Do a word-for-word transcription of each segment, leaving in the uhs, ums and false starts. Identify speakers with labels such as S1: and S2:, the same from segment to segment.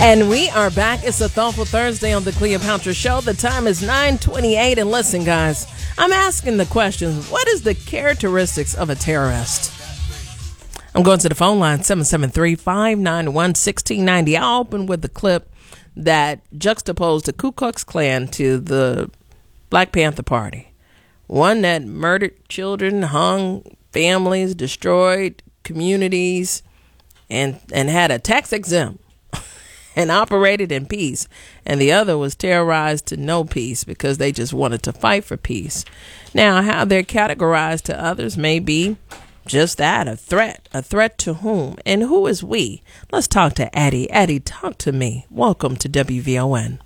S1: And we are back. It's a Thoughtful Thursday on the Cleopatra Show. The time is nine twenty-eight. And listen, guys, I'm asking the question, what is the characteristics of a terrorist? I'm going to the phone line, seven seven three, five nine one, one six nine zero. I'll open with the clip that juxtaposed the Ku Klux Klan to the Black Panther Party. One that murdered children, hung families, destroyed communities, and, and had a tax exempt and operated in peace. And the other was terrorized to no peace because they just wanted to fight for peace. Now, how they're categorized to others may be just that, a threat. A threat to whom? And who is we? Let's talk to Addie. Addie, talk to me. Welcome to W V O N.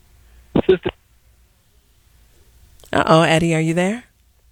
S1: Uh-oh, Addie, are you there?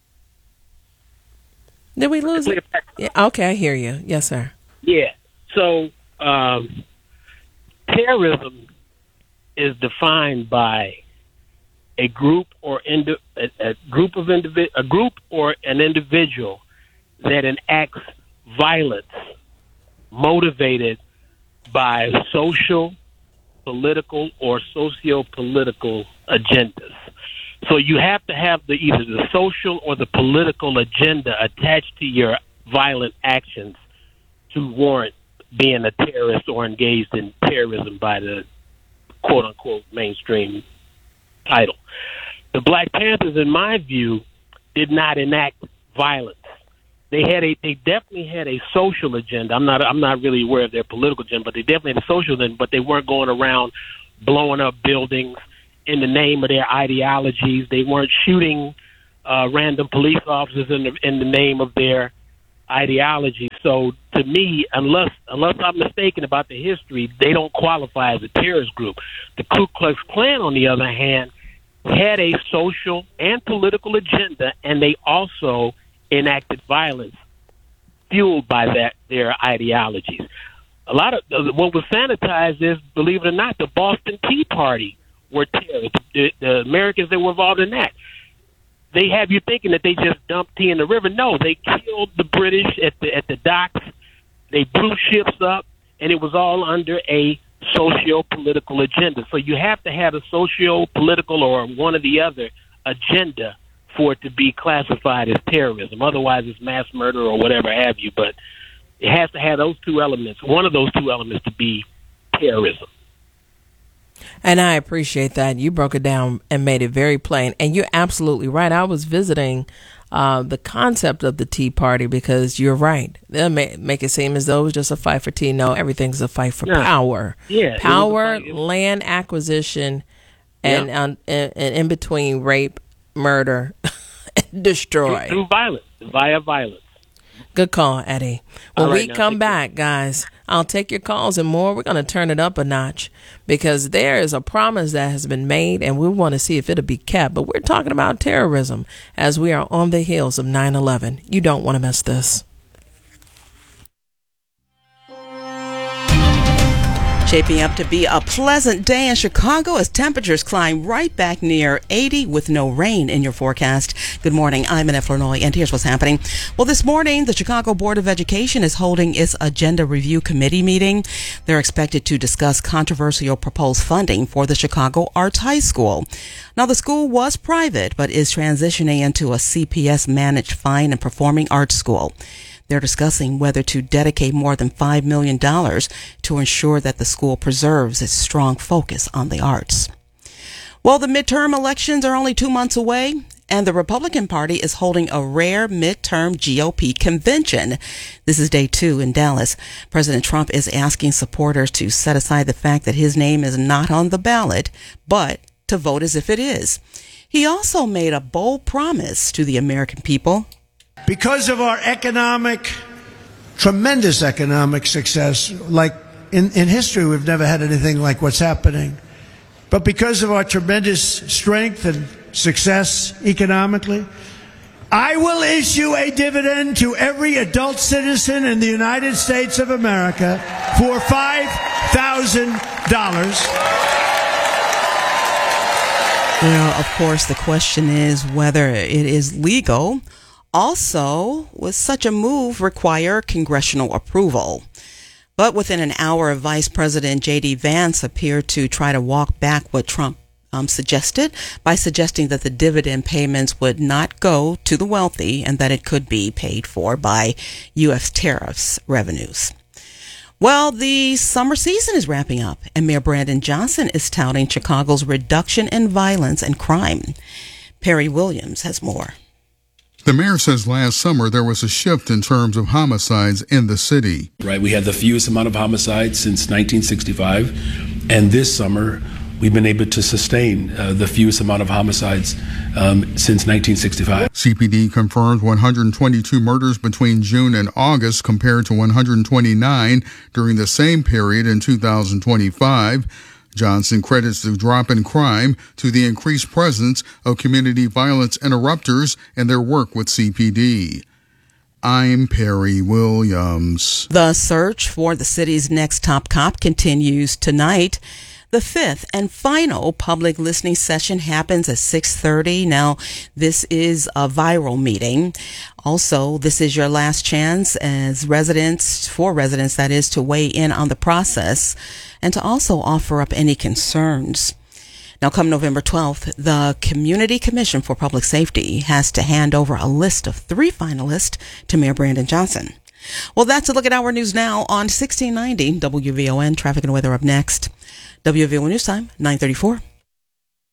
S1: Did we lose it? Yeah, okay, I hear you. Yes, sir.
S2: Yeah. So, um, terrorism is defined by a group or indi- a, a group of individ- a group or an individual that enacts violence motivated by social, political, or socio-political agendas. So you have to have the either the social or the political agenda attached to your violent actions to warrant being a terrorist or engaged in terrorism by the quote-unquote mainstream title. The Black Panthers, in my view, did not enact violence. They had a, they definitely had a social agenda. I'm not, I'm not really aware of their political agenda, but they definitely had a social agenda. But they weren't going around blowing up buildings in the name of their ideologies. They weren't shooting uh, random police officers in the in the name of their ideology. So, to me, unless unless I'm mistaken about the history, they don't qualify as a terrorist group. The Ku Klux Klan, on the other hand, had a social and political agenda, and they also enacted violence fueled by that their ideologies. A lot of what was sanitized is, believe it or not, the Boston Tea Party were terrorists. The, the Americans that were involved in that. They have you thinking that they just dumped tea in the river. No, they killed the British at the at the docks. They blew ships up, and it was all under a socio-political agenda. So you have to have a socio-political or one or the other agenda for it to be classified as terrorism. Otherwise, it's mass murder or whatever have you. But it has to have those two elements, one of those two elements, to be terrorism.
S1: And I appreciate that. You broke it down and made it very plain. And you're absolutely right. I was visiting uh, the concept of the Tea Party because you're right. They'll make, make it seem as though it was just a fight for tea. No, everything's a fight for yeah. power.
S2: Yeah,
S1: power, land acquisition, and, yeah. um, and, and in between rape, murder, and destroy.
S2: Through, through violence, via violence.
S1: Good call, Eddie. When
S2: right,
S1: we
S2: now,
S1: come back, guys, I'll take your calls and more. We're going to turn it up a notch because there is a promise that has been made, and we want to see if it'll be kept. But we're talking about terrorism as we are on the heels of nine eleven. You don't want to miss this.
S3: Shaping up to be a pleasant day in Chicago as temperatures climb right back near eighty with no rain in your forecast. Good morning. I'm Annette Flournoy, and here's what's happening. Well, this morning, the Chicago Board of Education is holding its Agenda Review Committee meeting. They're expected to discuss controversial proposed funding for the Chicago Arts High School. Now, the school was private, but is transitioning into a C P S-managed fine and performing arts school. They're discussing whether to dedicate more than five million dollars to ensure that the school preserves its strong focus on the arts. Well, the midterm elections are only two months away, and the Republican Party is holding a rare midterm G O P convention. This is day two in Dallas. President Trump is asking supporters to set aside the fact that his name is not on the ballot, but to vote as if it is. He also made a bold promise to the American people.
S4: Because of our economic, tremendous economic success, like in, in history, we've never had anything like what's happening. But because of our tremendous strength and success economically, I will issue a dividend to every adult citizen in the United States of America for five thousand dollars.
S3: Well, of course, the question is whether it is legal. Also, would such a move require congressional approval? But within an hour, Vice President J D. Vance appeared to try to walk back what Trump um, suggested by suggesting that the dividend payments would not go to the wealthy and that it could be paid for by U S tariffs revenues. Well, the summer season is wrapping up, and Mayor Brandon Johnson is touting Chicago's reduction in violence and crime. Perry Williams has more.
S5: The mayor says last summer there was a shift in terms of homicides in the city.
S6: Right, we had the fewest amount of homicides since nineteen sixty-five, and this summer we've been able to sustain uh, the fewest amount of homicides um, since nineteen sixty-five.
S5: C P D confirmed one hundred twenty-two murders between June and August compared to one hundred twenty-nine during the same period in two thousand twenty-five. Johnson credits the drop in crime to the increased presence of community violence interrupters and their work with C P D. I'm Perry Williams.
S3: The search for the city's next top cop continues tonight. The fifth and final public listening session happens at six thirty. Now, this is a viral meeting. Also, this is your last chance as residents, for residents, that is, to weigh in on the process and to also offer up any concerns. Now, come November twelfth, the Community Commission for Public Safety has to hand over a list of three finalists to Mayor Brandon Johnson. Well, that's a look at our news now on sixteen ninety W V O N. Traffic and weather up next. W V O N News Time, nine thirty-four.